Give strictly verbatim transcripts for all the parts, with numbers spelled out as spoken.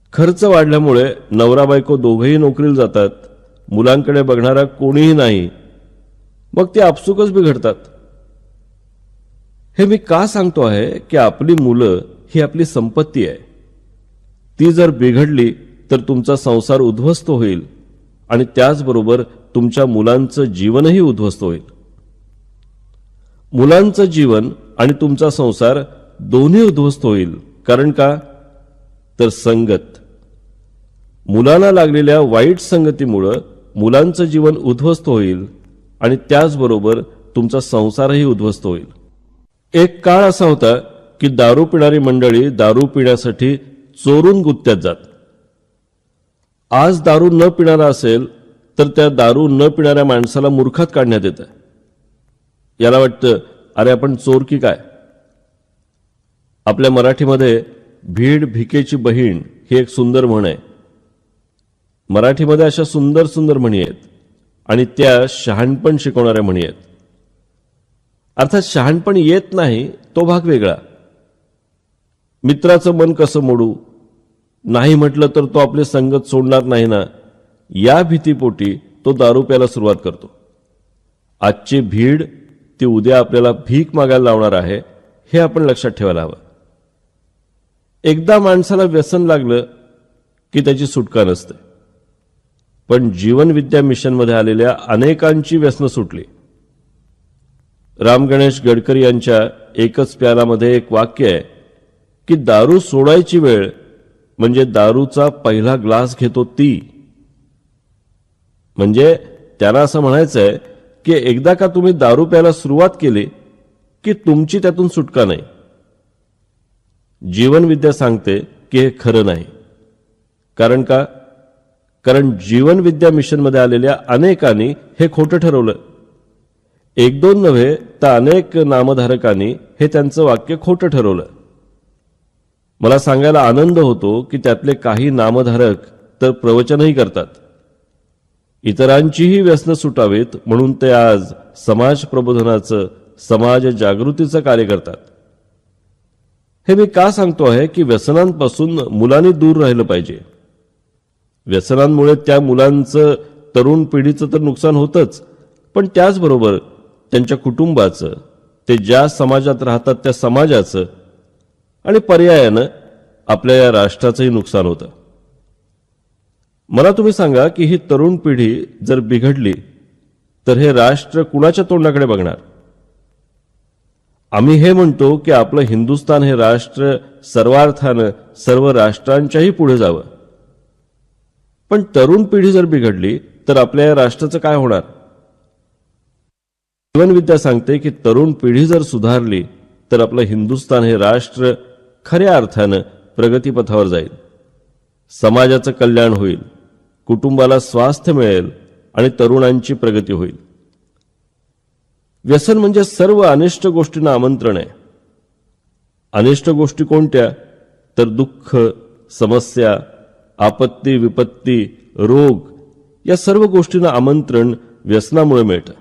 खर्च वाढल्यामुळे नवरा बायको दोघेही नोकरीला जातात, मुलांकडे बघणारा कोणीही नाही, मग ते आपसुकच बिघडतात. हे मी का सांगतो आहे की आपली मुलं ही आपली संपत्ती आहे. ती जर बिघडली तर तुमचा संसार उद्ध्वस्त होईल आणि त्याचबरोबर तुमच्या मुलांचं जीवनही उद्ध्वस्त होईल. मुलांचं जीवन आणि तुमचा संसार दोन्ही उद्ध्वस्त होईल. कारण का? तर संगत. मुलांना लागलेल्या वाईट संगतीमुळे मुलांचं जीवन उद्ध्वस्त होईल आणि त्याचबरोबर तुमचा संसारही उद्ध्वस्त होईल. एक काळ असा होता की दारू पिणारी मंडळी दारू पिण्यासाठी चोरून गुत्त्यात जात. आज दारू न पिणारा असेल तर त्या दारू न पिणाऱ्या माणसाला मूर्खात काढण्यात येतं. याला वाटतं अरे आपण चोर की काय. आपल्या मराठीमध्ये भीड भिकेची बहीण ही एक सुंदर म्हण आहे. मराठीमध्ये अशा सुंदर सुंदर म्हणी आहेत आणि त्या शहाणपण शिकवणाऱ्या म्हणी आहेत. अर्थात शहाणपण येत नाही तो भाग वेगळा. मित्राचं मन कसं मोडू, नाही म्हटलं तर तो आपली संगत सोडणार नाही ना, या भीतीपोटी तो दारू प्यायला सुरुवात करतो. आजची भीड ती उद्या आपल्याला भीक मागायला लावणार आहे हे आपण लक्षात ठेवायला हवं. एकदा माणसाला व्यसन लागलं की त्याची सुटका नसते. पण जीवन विद्या मिशनमध्ये आलेल्या अनेकांची व्यसनं सुटली. राम गणेश गडकरी यांच्या एकच प्यालामध्ये एक वाक्य आहे की दारू सोडायची वेळ म्हणजे दारूचा पहिला ग्लास घेतो ती. म्हणजे त्यांना असं म्हणायचं आहे की एकदा का तुम्ही दारू प्यायला सुरुवात केली की तुमची त्यातून सुटका नाही. जीवनविद्या सांगते की हे खरं नाही. कारण का? कारण जीवनविद्या मिशनमध्ये आलेल्या अनेकांनी हे खोटं ठरवलं. एक दोन नव्हे तर अनेक नामधारकांनी हे त्यांचं वाक्य खोटं ठरवलं. मला सांगायला आनंद होतो की त्यातले काही नामधारक तर प्रवचनही करतात. इतरांचीही व्यसनं सुटावीत म्हणून ते आज समाज प्रबोधनाचं, समाज जागृतीचं कार्य करतात. हे मी का सांगतो आहे की व्यसनांपासून मुलांनी दूर राहिलं पाहिजे. व्यसनांमुळे त्या मुलांचं, तरुण पिढीचं तर नुकसान होतच, पण त्याचबरोबर त्यांच्या कुटुंबाचं, ते ज्या समाजात राहतात त्या समाजाचं आणि पर्यायानं आपल्या या राष्ट्राचंही नुकसान होतं. मला तुम्ही सांगा की ही तरुण पिढी जर बिघडली तर हे राष्ट्र कुणाच्या तोंडाकडे बघणार? आम्ही हे म्हणतो की आपलं हिंदुस्थान हे राष्ट्र सर्वार्थानं सर्व राष्ट्रांच्याही पुढे जावं. पण तरुण पिढी जर बिघडली तर आपल्या या राष्ट्राचं काय होणार? जीवनविद्या सांगते की तरुण पिढी जर सुधारली तर आपलं हिंदुस्थान हे राष्ट्र खऱ्या अर्थानं प्रगतीपथावर जाईल. समाजाचं कल्याण होईल, कुटुंबाला स्वास्थ्य मिळेल आणि तरुणांची प्रगती होईल. व्यसन म्हणजे सर्व अनिष्ट गोष्टींना आमंत्रण आहे. अनिष्ट गोष्टी कोणत्या? तर दुःख, समस्या, आपत्ती, विपत्ती, रोग या सर्व गोष्टींना आमंत्रण व्यसनामुळे मिळतं.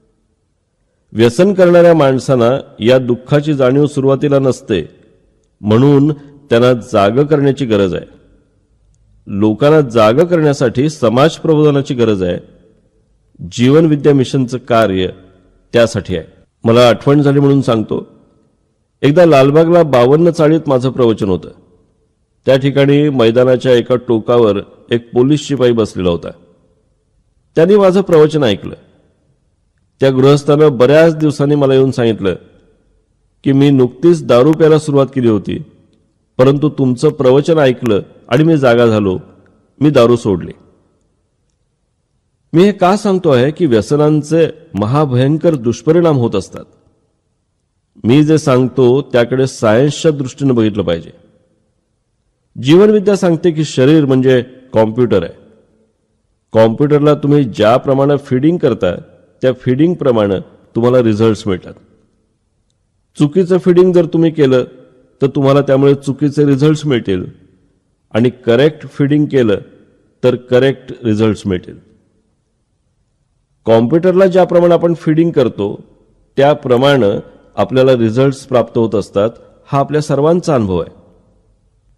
व्यसन करणाऱ्या माणसांना या दुःखाची जाणीव सुरुवातीला नसते, म्हणून त्यांना जागं करण्याची गरज आहे. लोकांना जागं करण्यासाठी समाज प्रबोधनाची गरज आहे. जीवनविद्या मिशनचं कार्य त्यासाठी आहे. मला आठवण झाली म्हणून सांगतो. एकदा लालबागला बावन्न चाळीत माझं प्रवचन होतं. त्या ठिकाणी मैदानाच्या एका टोकावर एक पोलीस शिपाई बसलेला होता. त्यांनी माझं प्रवचन ऐकलं. त्या गृहस्थानं बऱ्याच दिवसांनी मला येऊन सांगितलं की मी नुकतीच दारू प्यायला सुरुवात केली होती, परंतु तुमचं प्रवचन ऐकलं आणि मी जागा झालो, मी दारू सोडली. मी हे का सांगतो आहे की व्यसनांचे महाभयंकर दुष्परिणाम होत असतात. मी जे सांगतो त्याकडे सायन्सच्या दृष्टीने बघितलं पाहिजे. जीवनविद्या सांगते की शरीर म्हणजे कॉम्प्युटर आहे. कॉम्प्युटरला तुम्ही ज्याप्रमाणे फीडिंग करता त्या फीडिंग प्रमाणे तुम्हाला रिझल्ट्स मिळतात. चुकीचं फीडिंग जर तुम्ही केलं तर तुम्हाला त्यामुळे चुकीचे रिझल्ट्स मिळतील आणि करेक्ट फीडिंग केलं तर करेक्ट रिझल्ट्स मिळतील. कॉम्प्युटरला ज्याप्रमाणे आपण फीडिंग करतो त्याप्रमाणे आपल्याला रिझल्ट्स प्राप्त होत असतात. हा आपल्या सर्वांचा अनुभव आहे.